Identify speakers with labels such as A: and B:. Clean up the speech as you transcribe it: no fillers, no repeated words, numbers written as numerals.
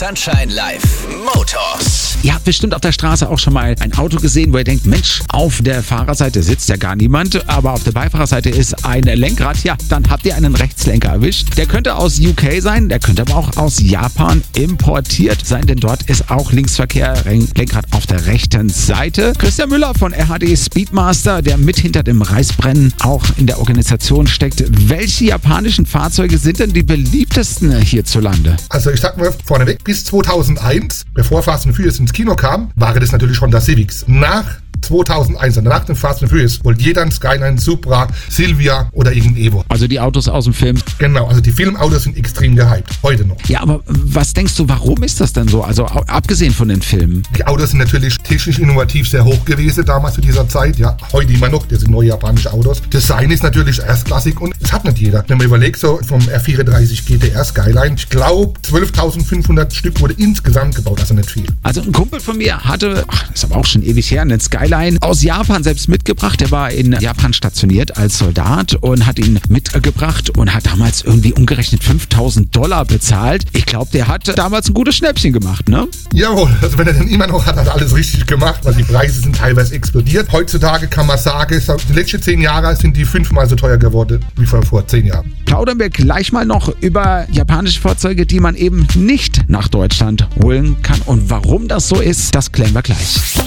A: Sunshine Live Motors.
B: Ihr habt bestimmt auf der Straße auch schon mal ein Auto gesehen, wo ihr denkt, Mensch, auf der Fahrerseite sitzt ja gar niemand, aber auf der Beifahrerseite ist ein Lenkrad. Ja, dann habt ihr einen Rechtslenker erwischt. Der könnte aus UK sein, der könnte aber auch aus Japan importiert sein, denn dort ist auch Linksverkehr, Lenkrad auf der rechten Seite. Christian Müller von RHD Speedmaster, der mit hinter dem Reißbrennen auch in der Organisation steckt. Welche japanischen Fahrzeuge sind denn die beliebtesten hierzulande?
C: Also ich sag mal vorneweg, bis 2001, bevor Fast and Furious ins Kino kam, war das natürlich Honda Civics. Nach 2001, nach dem Fast and Furious, wollte jeder ein Skyline, Supra, Silvia oder irgendein Evo.
B: Also die Autos aus dem Film.
C: Genau, also die Filmautos sind extrem gehypt, heute noch.
B: Ja, aber was denkst du, warum ist das denn so? Also abgesehen von den Filmen.
C: Die Autos sind natürlich technisch innovativ sehr hoch gewesen damals zu dieser Zeit, ja, heute immer noch, das sind neue japanische Autos. Design ist natürlich erstklassig und es hat nicht jeder. Wenn man überlegt, so vom R34 GTR Skyline, ich glaube 12.500 Stück wurde insgesamt gebaut, also nicht viel.
B: Also ein Kumpel von mir hatte, das ist aber auch schon ewig her, einen Skyline aus Japan selbst mitgebracht. Der war in Japan stationiert als Soldat und hat ihn mitgebracht und hat damals irgendwie umgerechnet $5.000 bezahlt. Ich glaube, der hat damals ein gutes Schnäppchen gemacht, ne?
C: Jawohl, also wenn er dann immer noch hat er alles richtig gemacht, weil die Preise sind teilweise explodiert. Heutzutage kann man sagen, die letzten 10 Jahre sind die 5-mal so teuer geworden wie vor 10 Jahren.
B: Plaudern wir gleich mal noch über japanische Fahrzeuge, die man eben nicht nach Deutschland holen kann. Und warum das so ist, das klären wir gleich.